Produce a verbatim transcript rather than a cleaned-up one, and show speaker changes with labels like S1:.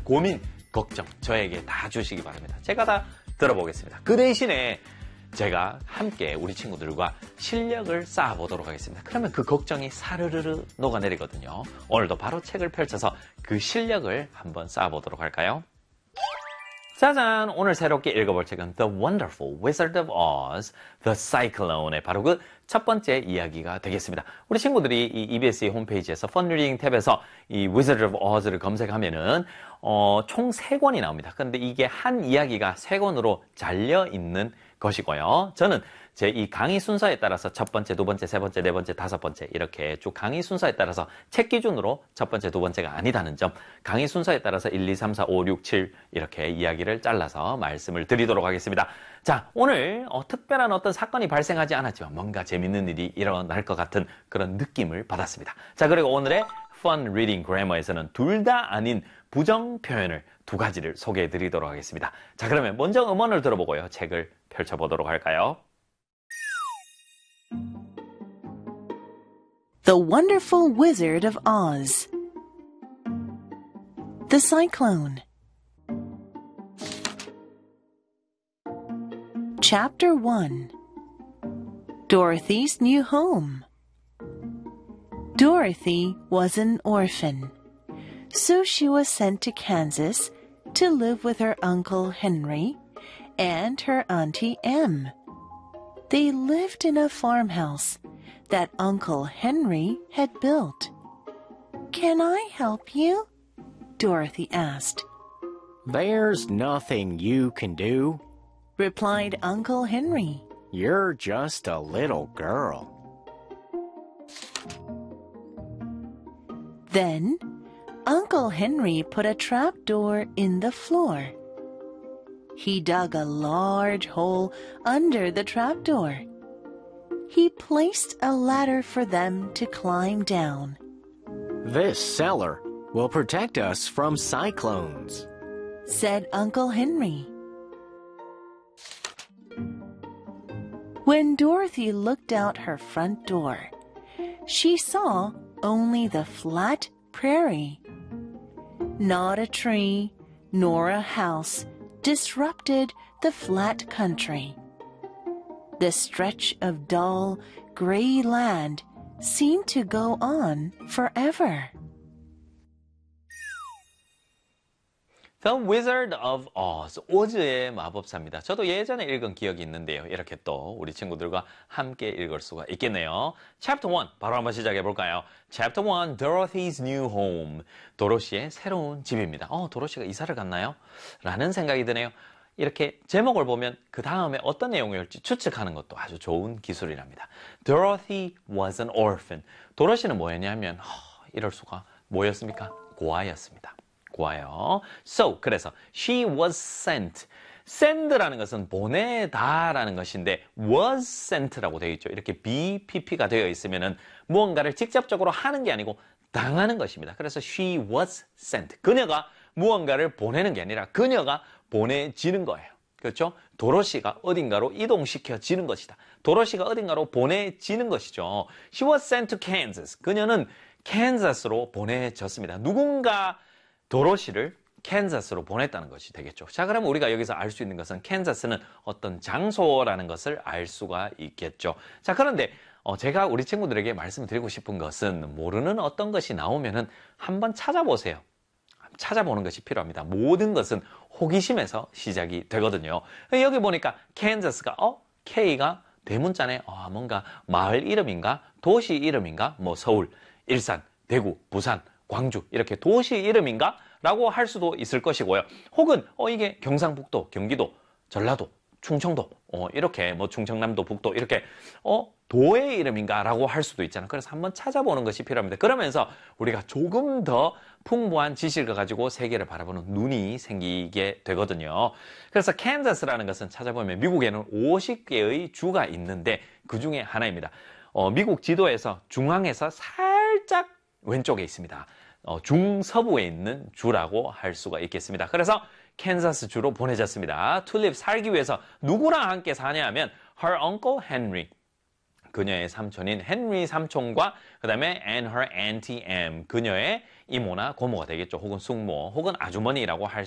S1: 고민, 걱정 저에게 다 주시기 바랍니다. 제가 다 들어보겠습니다. 그 대신에 제가 함께 우리 친구들과 실력을 쌓아보도록 하겠습니다. 그러면 그 걱정이 사르르르 녹아내리거든요. 오늘도 바로 책을 펼쳐서 그 실력을 한번 쌓아보도록 할까요? 짜잔! 오늘 새롭게 읽어볼 책은 The Wonderful Wizard of Oz, The Cyclone의 바로 그 첫 번째 이야기가 되겠습니다. 우리 친구들이 이 이비에스의 홈페이지에서 펀 리딩 탭에서 이 Wizard of Oz를 검색하면은 어, 총 세 권이 나옵니다. 그런데 이게 한 이야기가 세 권으로 잘려 있는 것이고요. 저는 제 이 강의 순서에 따라서 첫 번째, 두 번째, 세 번째, 네 번째, 다섯 번째 이렇게 쭉 강의 순서에 따라서 책 기준으로 첫 번째, 두 번째가 아니다는 점, 강의 순서에 따라서 일, 이, 삼, 사, 오, 육, 칠 이렇게 이야기를 잘라서 말씀을 드리도록 하겠습니다. 자, 오늘 어, 특별한 어떤 사건이 발생하지 않았지만 뭔가 재밌는 일이 일어날 것 같은 그런 느낌을 받았습니다. 자, 그리고 오늘의 Fun Reading Grammar에서는 둘 다 아닌 부정 표현을 두 가지를 소개해 드리도록 하겠습니다. 자, 그러면 먼저 음원을 들어보고요. 책을 펼쳐보도록 할까요?
S2: The Wonderful Wizard of Oz. The Cyclone. Chapter one. Dorothy's New Home. Dorothy was an orphan, so she was sent to Kansas to live with her Uncle Henry and her Auntie Em. They lived in a farmhouse that Uncle Henry had built. "Can I help you?" Dorothy asked.
S3: "There's nothing you can do,"
S2: replied Uncle Henry.
S3: "You're just a little girl."
S2: Then Uncle Henry put a trapdoor in the floor. He dug a large hole under the trapdoor. He placed a ladder for them to climb down.
S3: "This cellar will protect us from cyclones,"
S2: said Uncle Henry. When Dorothy looked out her front door, she saw only the flat prairie. Not a tree nor a house disrupted the flat country. The stretch of dull, gray land seemed to go on forever.
S1: The Wizard of Oz, 오즈의 마법사입니다. 저도 예전에 읽은 기억이 있는데요. 이렇게 또 우리 친구들과 함께 읽을 수가 있겠네요. Chapter one, 바로 한번 시작해 볼까요? Chapter one, Dorothy's New Home. 도로시의 새로운 집입니다. 어, 도로시가 이사를 갔나요? 라는 생각이 드네요. 이렇게 제목을 보면 그 다음에 어떤 내용일지 추측하는 것도 아주 좋은 기술이랍니다. Dorothy was an orphan. 도로시는 뭐였냐면, 허, 이럴 수가 뭐였습니까? 고아였습니다. 고아요. So, 그래서 she was sent. send라는 것은 보내다라는 것인데 was sent라고 되어 있죠. 이렇게 비피피가 되어 있으면은 무언가를 직접적으로 하는 게 아니고 당하는 것입니다. 그래서 she was sent. 그녀가 무언가를 보내는 게 아니라 그녀가 보내지는 거예요. 그렇죠? 도로시가 어딘가로 이동시켜지는 것이다. 도로시가 어딘가로 보내지는 것이죠. She was sent to Kansas. 그녀는 캔자스로 보내졌습니다. 누군가 도로시를 캔자스로 보냈다는 것이 되겠죠. 자, 그러면 우리가 여기서 알 수 있는 것은 캔자스는 어떤 장소라는 것을 알 수가 있겠죠. 자, 그런데 어, 제가 우리 친구들에게 말씀드리고 싶은 것은 모르는 어떤 것이 나오면은 한번 찾아보세요. 찾아보는 것이 필요합니다. 모든 것은 호기심에서 시작이 되거든요. 여기 보니까 캔자스가 어? K가 대문자네. 어, 뭔가 마을 이름인가? 도시 이름인가? 뭐 서울, 일산, 대구, 부산, 광주 이렇게 도시 이름인가? 라고 할 수도 있을 것이고요. 혹은 어 이게 경상북도, 경기도, 전라도, 충청도 어 이렇게 뭐 충청남도, 북도 이렇게 어 도의 이름인가? 라고 할 수도 있잖아요. 그래서 한번 찾아보는 것이 필요합니다. 그러면서 우리가 조금 더 풍부한 지식을 가지고 세계를 바라보는 눈이 생기게 되거든요. 그래서 캔자스라는 것은 찾아보면 미국에는 오십 개의 주가 있는데 그 중에 하나입니다. 어, 미국 지도에서 중앙에서 살짝 왼쪽에 있습니다. 어, 중서부에 있는 주라고 할 수가 있겠습니다. 그래서 캔자스 주로 보내졌습니다. 툴립 살기 위해서 누구랑 함께 사냐 하면 her uncle Henry, 그녀의 삼촌인 헨리 삼촌과 그 다음에 and her auntie M, 그녀의 이모나 고모가 되겠죠. 혹은 숙모, 혹은 아주머니라고 할